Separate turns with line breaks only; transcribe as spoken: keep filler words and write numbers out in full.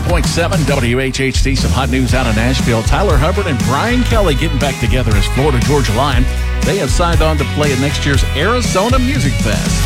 point seven W H H T. Some hot news out of Nashville. Tyler Hubbard and Brian Kelly getting back together as Florida Georgia Line. They have signed on to play at next year's Arizona Music Fest.